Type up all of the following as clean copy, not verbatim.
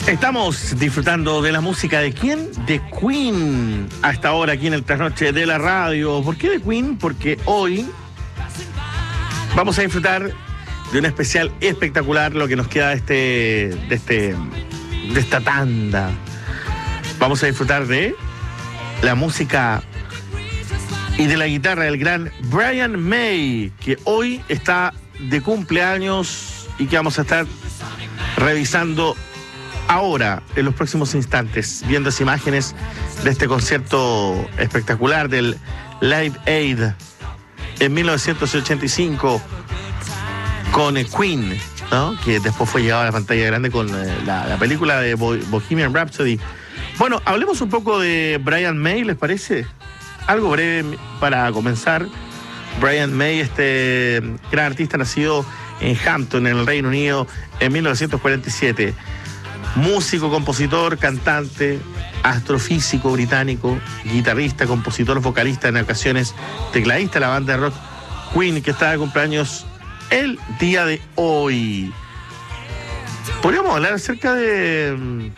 Estamos disfrutando de la música de ¿quién? De Queen, a esta hora aquí en el Trasnoche de la Radio. ¿Por qué de Queen? Porque hoy vamos a disfrutar de un especial espectacular, lo que nos queda de esta tanda. Vamos a disfrutar de la música y de la guitarra del gran Brian May, que hoy está de cumpleaños y que vamos a estar revisando ahora, en los próximos instantes, viendo esas imágenes de este concierto espectacular del Live Aid en 1985 con Queen, ¿no? Que después fue llevado a la pantalla grande con la película de Bohemian Rhapsody. Bueno, hablemos un poco de Brian May, ¿les parece? Algo breve para comenzar. Brian May, este gran artista nacido en Hampton, en el Reino Unido, en 1947. Músico, compositor, cantante, astrofísico británico, guitarrista, compositor, vocalista, en ocasiones tecladista de la banda de rock Queen, que está de cumpleaños el día de hoy. Podríamos hablar acerca de...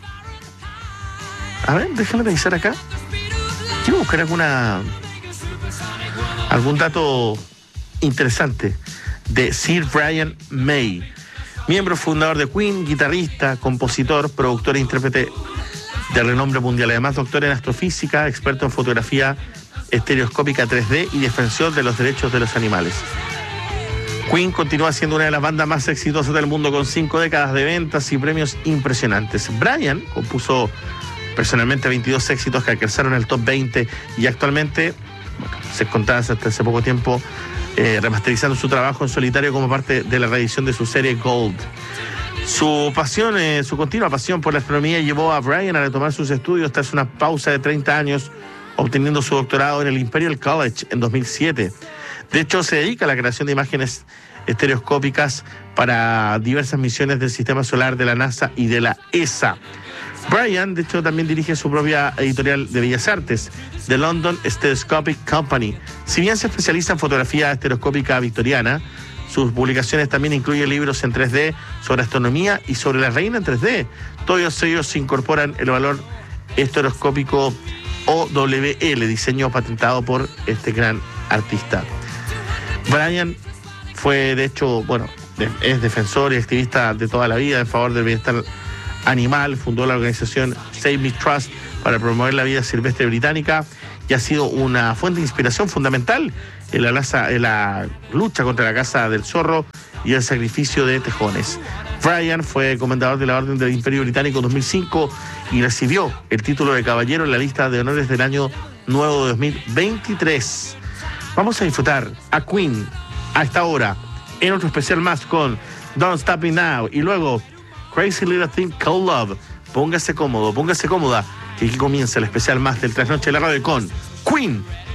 A ver, déjame revisar acá. Quiero buscar algún dato interesante de Sir Brian May. Miembro fundador de Queen, guitarrista, compositor, productor e intérprete de renombre mundial. Además, doctor en astrofísica, experto en fotografía estereoscópica 3D y defensor de los derechos de los animales. Queen continúa siendo una de las bandas más exitosas del mundo, con 5 décadas de ventas y premios impresionantes. Brian compuso personalmente 22 éxitos que alcanzaron el top 20 y actualmente, se contaba hasta hace poco tiempo, remasterizando su trabajo en solitario como parte de la reedición de su serie Gold. Su continua pasión por la astronomía llevó a Brian a retomar sus estudios tras una pausa de 30 años, obteniendo su doctorado en el Imperial College en 2007. De hecho, se dedica a la creación de imágenes estereoscópicas para diversas misiones del Sistema Solar, de la NASA y de la ESA. Brian, de hecho, también dirige su propia editorial de bellas artes, The London Stereoscopic Company. Si bien se especializa en fotografía estereoscópica victoriana, sus publicaciones también incluyen libros en 3D sobre astronomía y sobre la reina en 3D. Todos ellos incorporan el valor estereoscópico OWL, diseño patentado por este gran artista. Brian fue, de hecho, es defensor y activista de toda la vida en favor del bienestar animal. Fundó la organización Save Me Trust para promover la vida silvestre británica y ha sido una fuente de inspiración fundamental en la lucha contra la caza del zorro y el sacrificio de tejones. Brian fue comendador de la Orden del Imperio Británico en 2005 y recibió el título de caballero en la lista de honores del año nuevo de 2023. Vamos a disfrutar a Queen a esta hora en otro especial más con Don't Stop Me Now y luego Crazy Little Thing Called Love. Póngase cómodo, póngase cómoda, que aquí comienza el especial más del Trasnoche de la Radio con Queen.